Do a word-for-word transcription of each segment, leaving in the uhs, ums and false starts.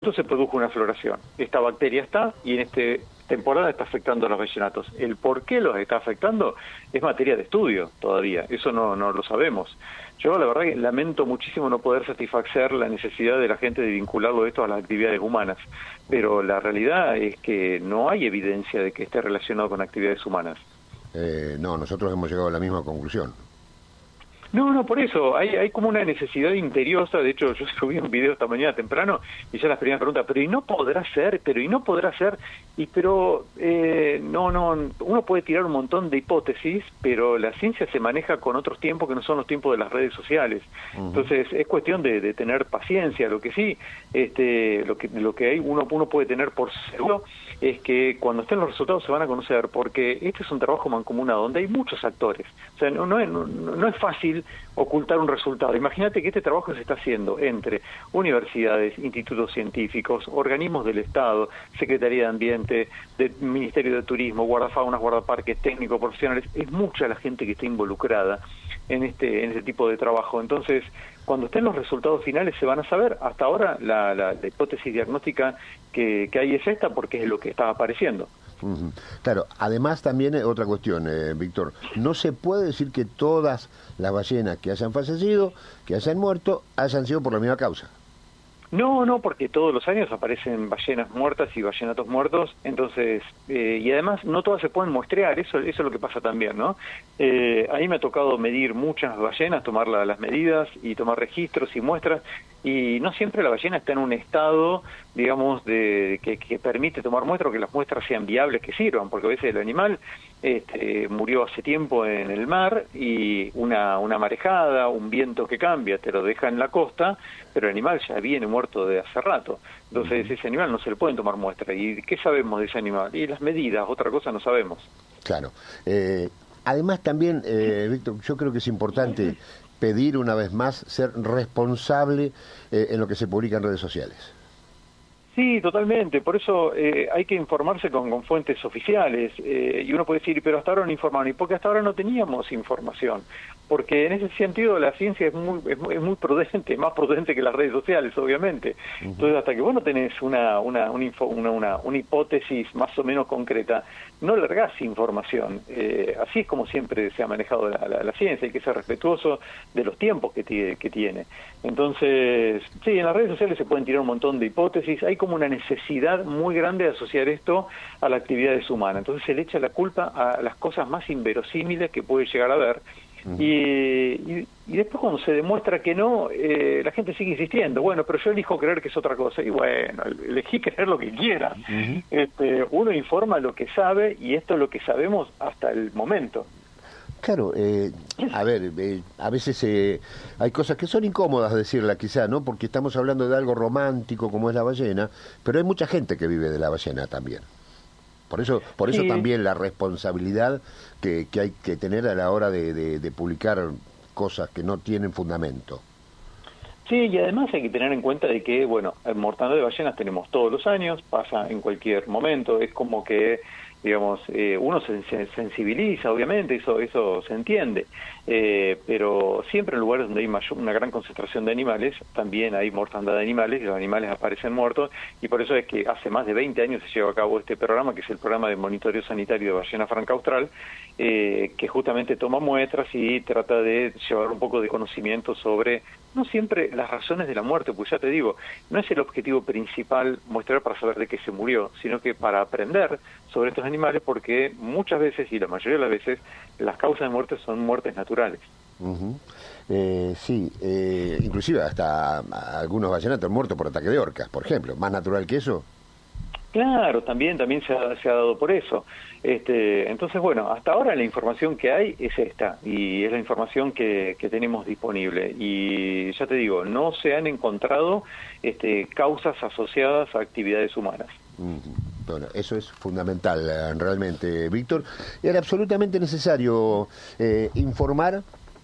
se produjo una floración. Esta bacteria está y en esta temporada está afectando a los ballenatos. El por qué los está afectando es materia de estudio todavía, eso no, no lo sabemos. Yo la verdad que lamento muchísimo no poder satisfacer la necesidad de la gente de vincularlo esto a las actividades humanas, pero la realidad es que no hay evidencia de que esté relacionado con actividades humanas. Eh, no, nosotros hemos llegado a la misma conclusión. No, no, por eso, hay, hay como una necesidad imperiosa. De hecho, yo subí un video esta mañana temprano y ya las primeras preguntas, pero ¿y no podrá ser? ¿Pero y no podrá ser? Y pero, eh, no, no, uno puede tirar un montón de hipótesis, pero la ciencia se maneja con otros tiempos que no son los tiempos de las redes sociales. Uh-huh. Entonces, es cuestión de, de tener paciencia. Lo que sí, este, lo que, lo que hay uno, uno puede tener por seguro es que cuando estén los resultados se van a conocer, porque este es un trabajo mancomunado donde hay muchos actores. O sea, no, no, es, no, no es fácil ocultar un resultado. Imagínate que este trabajo se está haciendo entre universidades, institutos científicos, organismos del Estado, Secretaría de Ambiente, del Ministerio de Turismo, guardafaunas, guardaparques, técnicos, profesionales. Es mucha la gente que está involucrada en este en este tipo de trabajo. Entonces, cuando estén los resultados finales se van a saber. Hasta ahora la, la, la hipótesis diagnóstica que, que hay es esta, porque es lo que está apareciendo. Uh-huh. Claro, además también eh, otra cuestión, eh, Víctor, no se puede decir que todas las ballenas que hayan fallecido, que hayan muerto, hayan sido por la misma causa. No, no, porque todos los años aparecen ballenas muertas y ballenatos muertos, entonces, eh, y además no todas se pueden muestrear, eso, eso es lo que pasa también, ¿no? Eh, ahí me ha tocado medir muchas ballenas, tomar la, las medidas y tomar registros y muestras, y no siempre la ballena está en un estado, digamos, de que, que permite tomar muestras, que las muestras sean viables, que sirvan, porque a veces el animal este, murió hace tiempo en el mar y una, una marejada, un viento que cambia, te lo deja en la costa, pero el animal ya viene muerto de hace rato. Entonces, uh-huh. ese animal no se le pueden tomar muestras. ¿Y qué sabemos de ese animal? Y las medidas, otra cosa no sabemos. Claro. Eh, además también, eh, Víctor, yo creo que es importante pedir una vez más ser responsable eh, en lo que se publica en redes sociales. Sí, totalmente. Por eso eh, hay que informarse con, con fuentes oficiales. Eh, y uno puede decir, pero hasta ahora no informaron. ¿Y porque hasta ahora no teníamos información? Porque en ese sentido la ciencia es muy, es muy, es muy prudente, más prudente que las redes sociales, obviamente. Uh-huh. Entonces, hasta que vos no tenés una, una, una, info, una, una, una hipótesis más o menos concreta, no largás información. Eh, así es como siempre se ha manejado la, la, la ciencia. Hay que ser respetuoso de los tiempos que, t- que tiene. Entonces, sí, en las redes sociales se pueden tirar un montón de hipótesis. Hay como una necesidad muy grande de asociar esto a la actividad humana. Entonces se le echa la culpa a las cosas más inverosímiles que puede llegar a haber. Uh-huh. Y, y, y después cuando se demuestra que no, eh, la gente sigue insistiendo. Bueno, pero yo elijo creer que es otra cosa. Y bueno, elegí creer lo que quiera. Uh-huh. Este, uno informa lo que sabe y esto es lo que sabemos hasta el momento. Claro, eh, a ver, eh, a veces eh, hay cosas que son incómodas decirla quizá, ¿no? Porque estamos hablando de algo romántico como es la ballena, pero hay mucha gente que vive de la ballena también. Por eso, por eso sí. También la responsabilidad que, que hay que tener a la hora de, de, de publicar cosas que no tienen fundamento. Sí, y además hay que tener en cuenta de que, bueno, el mortandad de ballenas tenemos todos los años, pasa en cualquier momento, es como que, digamos, eh, uno se, se sensibiliza, obviamente, eso eso se entiende, eh, pero siempre en lugares donde hay mayor, una gran concentración de animales, también hay mortandad de animales, y los animales aparecen muertos, y por eso es que hace más de veinte años se lleva a cabo este programa, que es el programa de monitoreo sanitario de ballena franca austral, eh, que justamente toma muestras y trata de llevar un poco de conocimiento sobre, no siempre las razones de la muerte, pues ya te digo, no es el objetivo principal mostrar para saber de qué se murió, sino que para aprender sobre estos animales, porque muchas veces, y la mayoría de las veces, las causas de muerte son muertes naturales. Uh-huh. eh, sí, eh, inclusive hasta algunos ballenatos muertos por ataque de orcas, por ejemplo, ¿más natural que eso? Claro, también también se ha, se ha dado por eso. Este, entonces, bueno, hasta ahora la información que hay es esta, y es la información que, que tenemos disponible. Y ya te digo, no se han encontrado este, causas asociadas a actividades humanas. Uh-huh. Bueno, eso es fundamental realmente, Víctor. Era absolutamente necesario eh, informar,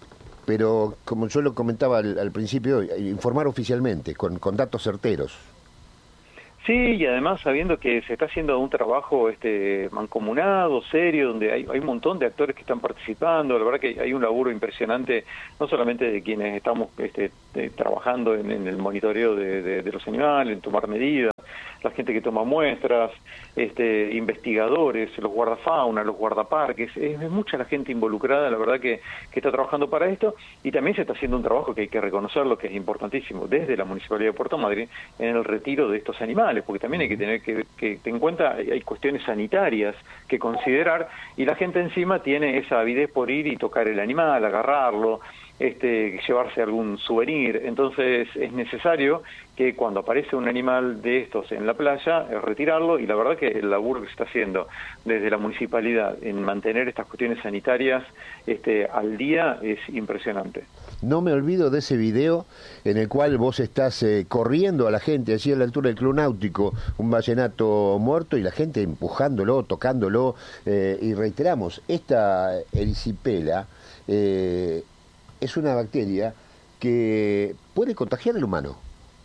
pero como yo lo comentaba al, al principio, informar oficialmente, con, con datos certeros. Sí, y además sabiendo que se está haciendo un trabajo este mancomunado, serio, donde hay, hay un montón de actores que están participando, la verdad que hay un laburo impresionante, no solamente de quienes estamos este, de, trabajando en, en el monitoreo de, de, de los animales, en tomar medidas, la gente que toma muestras, este, investigadores, los guardafauna, los guardaparques, es, es mucha la gente involucrada, la verdad que, que está trabajando para esto, y también se está haciendo un trabajo que hay que reconocerlo, que es importantísimo, desde la Municipalidad de Puerto Madryn, en el retiro de estos animales, porque también hay que tener que, que en cuenta, hay cuestiones sanitarias que considerar, y la gente encima tiene esa avidez por ir y tocar el animal, agarrarlo, este, llevarse algún souvenir. Entonces es necesario que cuando aparece un animal de estos en la playa, eh, retirarlo, y la verdad que el laburo que se está haciendo desde la municipalidad en mantener estas cuestiones sanitarias este, al día es impresionante. No me olvido de ese video en el cual vos estás eh, corriendo a la gente allí a la altura del Club Náutico, un vallenato muerto, y la gente empujándolo, tocándolo, eh, y reiteramos, esta erisipela eh, es una bacteria que puede contagiar al humano.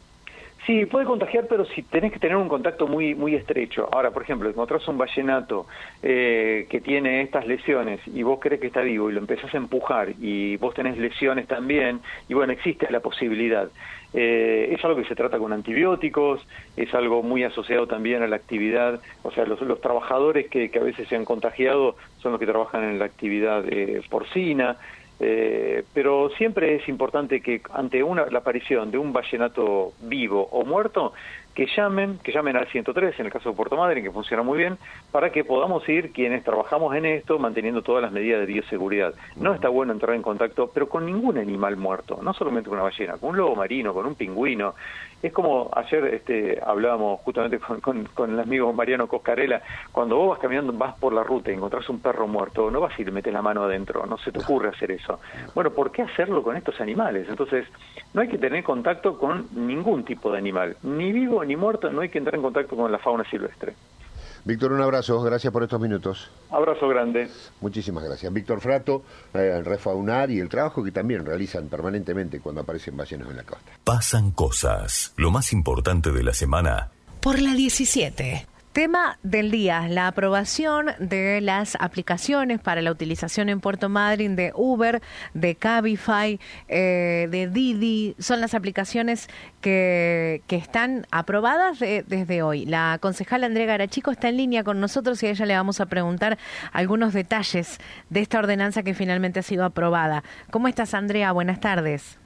Sí, puede contagiar, pero si tenés que tener un contacto muy muy estrecho. Ahora, por ejemplo, encontrás un vallenato eh, que tiene estas lesiones y vos crees que está vivo y lo empezás a empujar y vos tenés lesiones también, y bueno, existe la posibilidad. Eh, es algo que se trata con antibióticos, es algo muy asociado también a la actividad, o sea, los, los trabajadores que, que a veces se han contagiado son los que trabajan en la actividad eh, porcina. Eh, pero siempre es importante que ante una, la aparición de un vallenato vivo o muerto, que llamen, que llamen al ciento tres, en el caso de Puerto Madryn, que funciona muy bien, para que podamos ir quienes trabajamos en esto, manteniendo todas las medidas de bioseguridad. No está bueno entrar en contacto, pero con ningún animal muerto, no solamente con una ballena, con un lobo marino, con un pingüino. Es como ayer este, hablábamos justamente con, con, con el amigo Mariano Coscarella, cuando vos vas caminando, vas por la ruta y encontrás un perro muerto, no vas y le metes la mano adentro, no se te ocurre hacer eso. Bueno, ¿por qué hacerlo con estos animales? Entonces, no hay que tener contacto con ningún tipo de animal, ni vivo ni muerto, no hay que entrar en contacto con la fauna silvestre. Víctor, un abrazo, gracias por estos minutos. Abrazo grande. Muchísimas gracias. Víctor Frato, eh, Refaunar, y el trabajo que también realizan permanentemente cuando aparecen ballenas en la costa. Pasan cosas, lo más importante de la semana. Por la diecisiete. Tema del día, la aprobación de las aplicaciones para la utilización en Puerto Madryn de Uber, de Cabify, eh, de Didi. Son las aplicaciones que, que están aprobadas de, desde hoy. La concejala Andrea Garachico está en línea con nosotros y a ella le vamos a preguntar algunos detalles de esta ordenanza que finalmente ha sido aprobada. ¿Cómo estás, Andrea? Buenas tardes.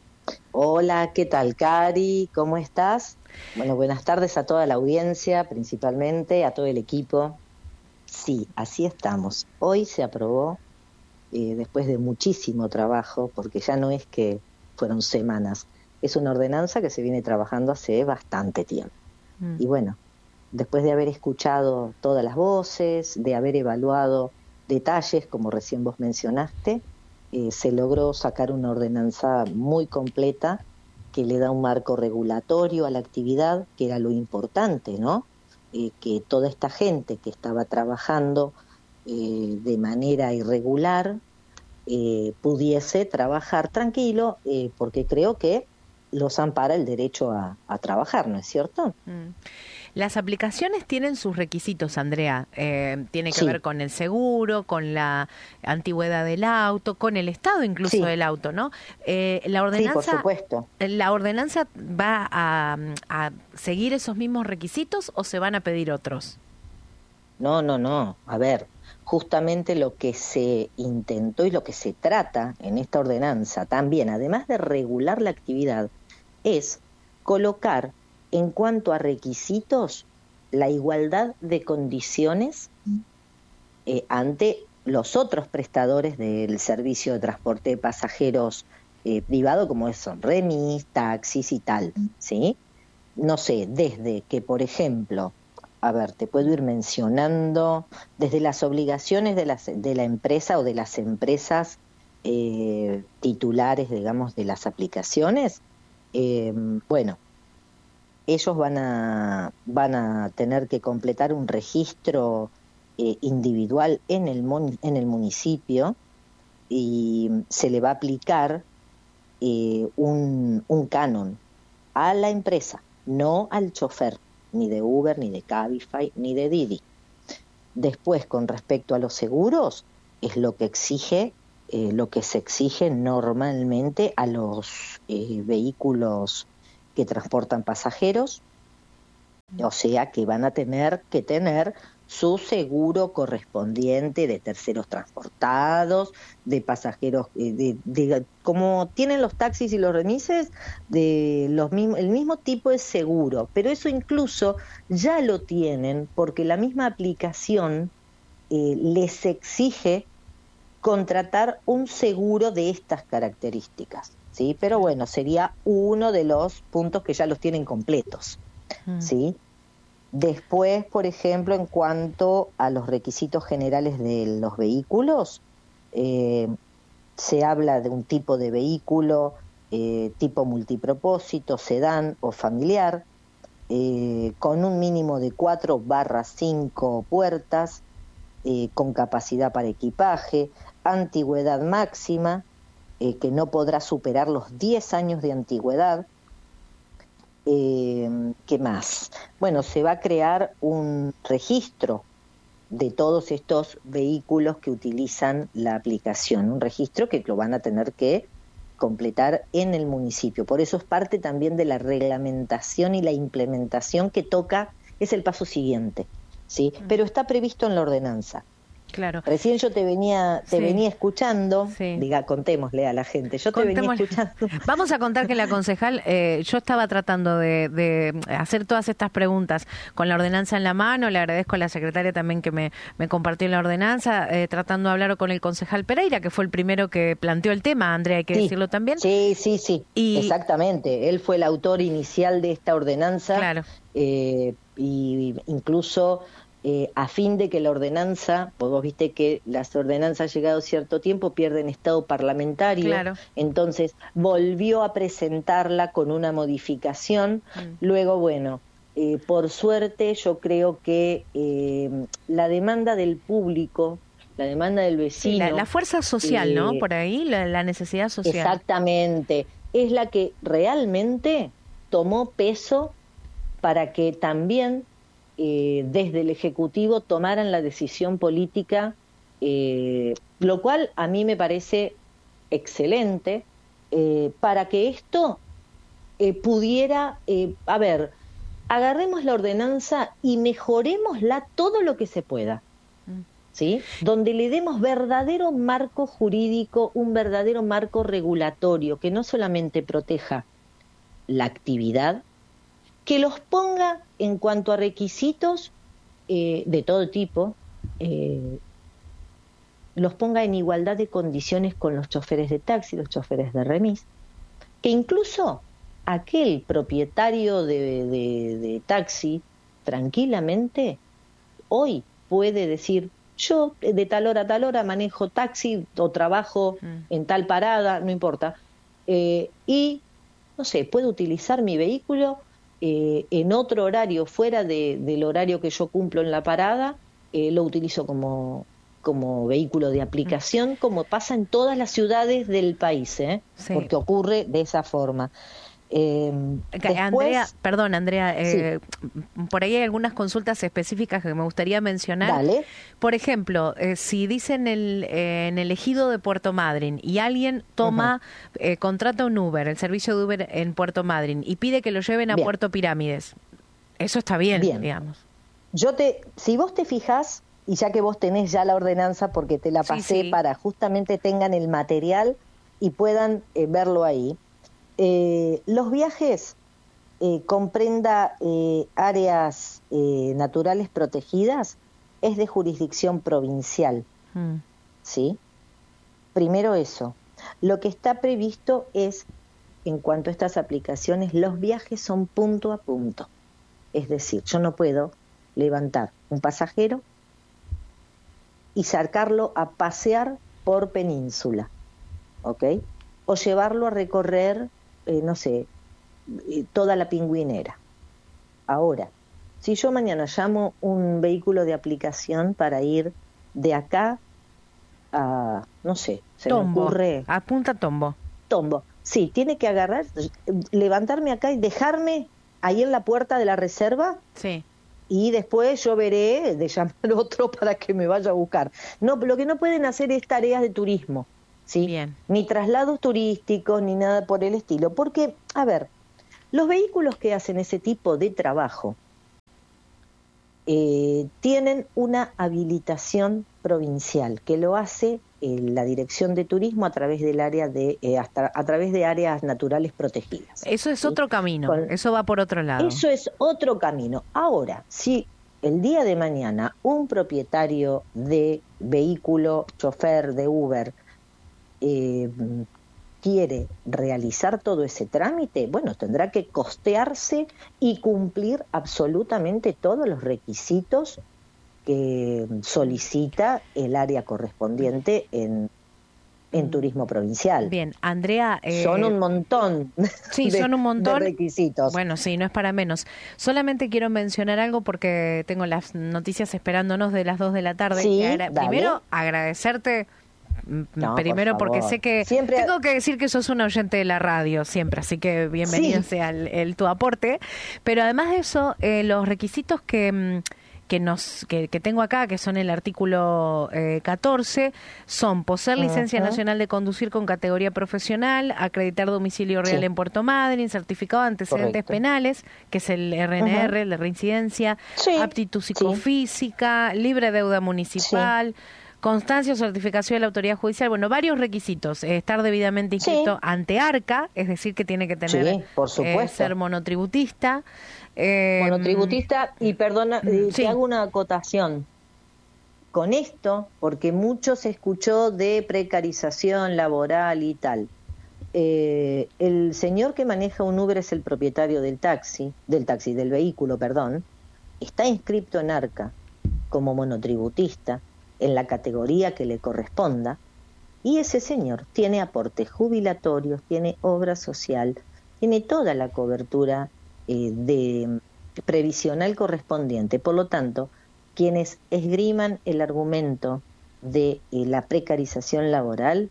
Hola, ¿qué tal, Cari? ¿Cómo estás? Bueno, buenas tardes a toda la audiencia, principalmente a todo el equipo. Sí, así estamos. Hoy se aprobó, eh, después de muchísimo trabajo, porque ya no es que fueron semanas, es una ordenanza que se viene trabajando hace bastante tiempo. Mm. Y bueno, después de haber escuchado todas las voces, de haber evaluado detalles, como recién vos mencionaste, eh, se logró sacar una ordenanza muy completa que le da un marco regulatorio a la actividad, que era lo importante, ¿no? Eh, que toda esta gente que estaba trabajando eh, de manera irregular eh, pudiese trabajar tranquilo, eh, porque creo que los ampara el derecho a, a trabajar, ¿no es cierto? Mm. Las aplicaciones tienen sus requisitos, Andrea. Eh, tiene que Sí. ver con el seguro, con la antigüedad del auto, con el estado incluso Sí. del auto, ¿no? Eh, la ordenanza, Sí, por supuesto. ¿La ordenanza va a, a seguir esos mismos requisitos o se van a pedir otros? No, no, no. A ver, justamente lo que se intentó y lo que se trata en esta ordenanza también, además de regular la actividad, es colocar en cuanto a requisitos la igualdad de condiciones eh, ante los otros prestadores del servicio de transporte de pasajeros eh, privado, como son remis, taxis y tal, ¿sí? No sé, desde que, por ejemplo, a ver, te puedo ir mencionando, desde las obligaciones de, las, de la empresa o de las empresas eh, titulares, digamos, de las aplicaciones, eh, bueno, ellos van a, van a tener que completar un registro eh, individual en el, mon, en el municipio y se le va a aplicar eh, un, un canon a la empresa, no al chofer, ni de Uber, ni de Cabify, ni de Didi. Después, con respecto a los seguros, es lo que exige, eh, lo que se exige normalmente a los eh, vehículos que transportan pasajeros, o sea que van a tener que tener su seguro correspondiente de terceros transportados, de pasajeros, eh, de, de, como tienen los taxis y los remises, de los mismos, el mismo tipo de seguro, pero eso incluso ya lo tienen porque la misma aplicación eh, les exige contratar un seguro de estas características, ¿sí? Pero bueno, sería uno de los puntos que ya los tienen completos, ¿sí? Después, por ejemplo, en cuanto a los requisitos generales de los vehículos, eh, se habla de un tipo de vehículo, eh, tipo multipropósito, sedán o familiar, eh, con un mínimo de cuatro barra cinco puertas, eh, con capacidad para equipaje, antigüedad máxima, eh, que no podrá superar los diez años de antigüedad. Eh, ¿Qué más? Bueno, se va a crear un registro de todos estos vehículos que utilizan la aplicación, un registro que lo van a tener que completar en el municipio. Por eso es parte también de la reglamentación y la implementación que toca, es el paso siguiente, ¿sí? Mm. Pero está previsto en la ordenanza. Claro. Recién yo te venía te sí. venía escuchando, sí. diga, contémosle a la gente, yo te venía escuchando. Vamos a contar que la concejal, eh, yo estaba tratando de, de hacer todas estas preguntas con la ordenanza en la mano, le agradezco a la secretaria también que me, me compartió la ordenanza, eh, tratando de hablar con el concejal Pereira, que fue el primero que planteó el tema, Andrea, hay que sí. decirlo también. Sí, sí, sí, y... exactamente, él fue el autor inicial de esta ordenanza, claro. eh, y incluso... Eh, a fin de que la ordenanza, pues vos viste que las ordenanzas llegado cierto tiempo pierden estado parlamentario, claro. Entonces volvió a presentarla con una modificación, mm. luego bueno, eh, por suerte yo creo que eh, la demanda del público, la demanda del vecino... Sí, la, la fuerza social, eh, ¿no? Por ahí, la, la necesidad social. Exactamente, es la que realmente tomó peso para que también... Eh, desde el Ejecutivo tomaran la decisión política, eh, lo cual a mí me parece excelente, eh, para que esto eh, pudiera, eh, a ver, agarremos la ordenanza y mejorémosla todo lo que se pueda, ¿sí? Donde le demos verdadero marco jurídico, un verdadero marco regulatorio, que no solamente proteja la actividad, que los ponga en cuanto a requisitos eh, de todo tipo, eh, los ponga en igualdad de condiciones con los choferes de taxi, los choferes de remis, que incluso aquel propietario de, de, de taxi tranquilamente hoy puede decir, yo de tal hora a tal hora manejo taxi o trabajo mm. en tal parada, no importa, eh, y no sé, puedo utilizar mi vehículo Eh, en otro horario, fuera de, del horario que yo cumplo en la parada, eh, lo utilizo como, como vehículo de aplicación, como pasa en todas las ciudades del país, ¿eh? Sí. Porque ocurre de esa forma. Eh, después... Andrea, perdón, Andrea, eh, sí. por ahí hay algunas consultas específicas que me gustaría mencionar. Dale. Por ejemplo, eh, si dicen el, eh, en el ejido de Puerto Madryn y alguien toma, uh-huh. eh, contrata un Uber, el servicio de Uber en Puerto Madryn y pide que lo lleven a bien. Puerto Pirámides, eso está bien, bien, digamos. Yo te, si vos te fijas, y ya que vos tenés ya la ordenanza porque te la pasé sí, sí. para justamente tengan el material y puedan eh, verlo ahí. Eh, los viajes eh, comprenda eh, áreas eh, naturales protegidas es de jurisdicción provincial, mm. ¿sí? Primero eso. Lo que está previsto es, en cuanto a estas aplicaciones, los viajes son punto a punto. Es decir, yo no puedo levantar un pasajero y sacarlo a pasear por península, ¿ok? O llevarlo a recorrer Eh, no sé, eh, toda la Pingüinera. Ahora, si yo mañana llamo un vehículo de aplicación para ir de acá a, no sé, se Tombo. me ocurre... A Punta Tombo. Tombo. Sí, tiene que agarrar, levantarme acá y dejarme ahí en la puerta de la reserva. Sí. Y después yo veré de llamar a otro para que me vaya a buscar. No, lo que no pueden hacer es tareas de turismo, ¿sí? Bien. Ni traslados turísticos, ni nada por el estilo. Porque, a ver, los vehículos que hacen ese tipo de trabajo eh, tienen una habilitación provincial que lo hace eh, la Dirección de Turismo a través del área de eh, hasta a través de áreas naturales protegidas. Eso es ¿sí? otro camino, Con, eso va por otro lado. Eso es otro camino. Ahora, si el día de mañana un propietario de vehículo, chofer de Uber, eh, quiere realizar todo ese trámite, bueno, tendrá que costearse y cumplir absolutamente todos los requisitos que solicita el área correspondiente en, en turismo provincial. Bien, Andrea... Eh, son un montón, sí, de, son un montón de requisitos. Bueno, sí, no es para menos. Solamente quiero mencionar algo porque tengo las noticias esperándonos de las dos de la tarde. Sí, agra- primero, agradecerte... No, primero por porque sé que siempre... tengo que decir que sos un oyente de la radio siempre, así que bienvenido sí. sea el, el tu aporte, pero además de eso, eh, los requisitos que que nos que, que tengo acá, que son el artículo eh, catorce, son poseer licencia uh-huh. nacional de conducir con categoría profesional, acreditar domicilio real sí. en Puerto Madryn, certificado de antecedentes Correcto. penales, que es el R N R, uh-huh. el de reincidencia, sí. aptitud psicofísica, sí. libre deuda municipal, sí. constancia o certificación de la autoridad judicial, bueno, varios requisitos, eh, estar debidamente inscrito sí. ante ARCA, es decir, que tiene que tener sí, por supuesto. Eh, ser monotributista. Eh, monotributista, y perdona, eh, sí. te hago una acotación. Con esto, porque mucho se escuchó de precarización laboral y tal, eh, el señor que maneja un Uber es el propietario del taxi, del taxi, del vehículo, perdón, está inscrito en ARCA como monotributista, en la categoría que le corresponda, y ese señor tiene aportes jubilatorios, tiene obra social, tiene toda la cobertura eh, de previsional correspondiente. Por lo tanto, quienes esgriman el argumento de eh, la precarización laboral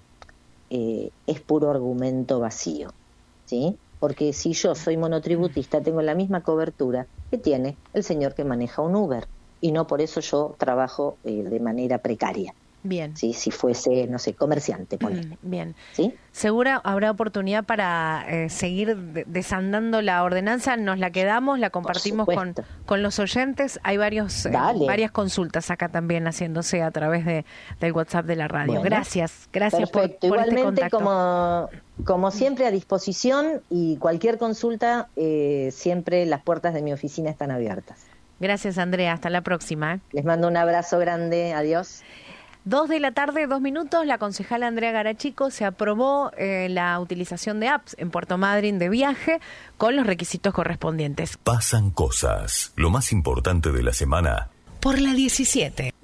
eh, es puro argumento vacío, ¿sí? Porque si yo soy monotributista, tengo la misma cobertura que tiene el señor que maneja un Uber, y no por eso yo trabajo eh, de manera precaria. Bien. ¿Sí? Si fuese, no sé, comerciante, ponele. Bien. ¿Sí? Segura habrá oportunidad para eh, seguir de- desandando la ordenanza, nos la quedamos, la compartimos con, con los oyentes. Hay varios eh, varias consultas acá también haciéndose a través de del WhatsApp de la radio. Bueno, gracias, gracias por, perfecto. por Igualmente, este contacto. como, como siempre, a disposición, y cualquier consulta, eh, siempre las puertas de mi oficina están abiertas. Gracias, Andrea. Hasta la próxima. Les mando un abrazo grande. Adiós. Dos de la tarde, dos minutos, la concejala Andrea Garachico se aprobó eh, la utilización de apps en Puerto Madryn de viaje con los requisitos correspondientes. Pasan cosas. Lo más importante de la semana. Por la diecisiete.